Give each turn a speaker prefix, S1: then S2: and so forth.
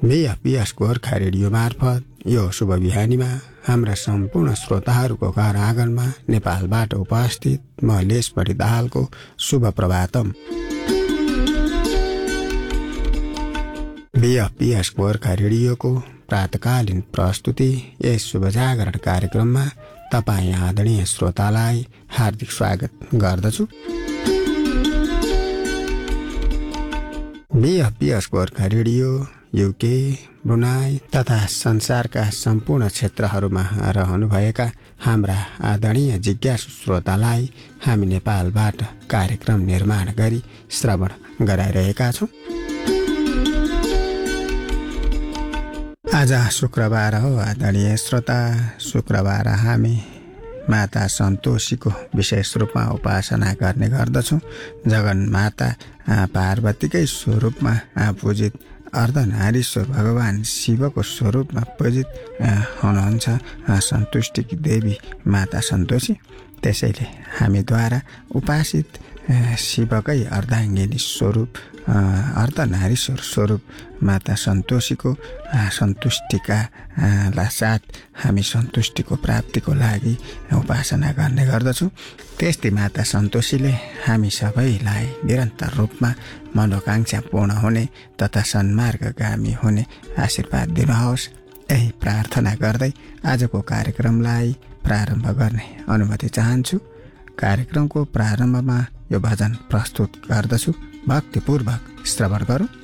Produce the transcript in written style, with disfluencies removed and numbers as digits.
S1: बिएफपिएस Gorkha radio मार्फत यो शुभ बिहानीमा हाम्रा सम्पूर्ण श्रोताहरूको घर आँगनमा नेपालबाट उपस्थित म लेसबढी दाहालको शुभ प्रभातम। बिएफपिएस गोर्खा रेडियोको प्रातकालीन प्रस्तुति यस शुभ जागरण कार्यक्रममा तपाईँ आदरणीय श्रोतालाई हार्दिक स्वागत गर्दछु। बिएफपिएस गोर्खा रेडियो युके, ब्रुनाई तथा संसारका सम्पूर्ण क्षेत्रहरूमा रहनुभएका हाम्रा आदरणीय जिज्ञासु श्रोतालाई हामी नेपालबाट कार्यक्रम निर्माण गरी श्रवण गराइरहेका छौँ। आज शुक्रबार हो आदरणीय श्रोता। शुक्रबार हामी माता सन्तोषीको विशेष रूपमा उपासना गर्ने गर्दछौँ। जगन्माता पार्वतीकै स्वरूपमा पूजित अर्धनारीश्वर भगवान शिवको स्वरूपमा पूजित हुनुहुन्छ सन्तुष्टिकी देवी माता सन्तोषी। त्यसैले हामीद्वारा उपासित शिवकै अर्धाङ्गिनी स्वरूप अर्धनारीश्वर स्वरूप माता सन्तोषीको सन्तुष्टिका साथ हामी सन्तुष्टिको प्राप्तिको लागि उपासना गर्ने गर्दछौँ। त्यस्तै माता सन्तोषीले हामी सबैलाई निरन्तर रूपमा मनोकांक्षा पूर्ण हुने तथा सन्मार्गगामी हुने आशीर्वाद दिनुहोस्। यही प्रार्थना गर्दै आजको कार्यक्रमलाई प्रारम्भ गर्ने अनुमति चाहन्छु। कार्यक्रमको प्रारम्भमा यो भजन प्रस्तुत गर्दछु, भक्तिपूर्वक श्रवण गरौँ।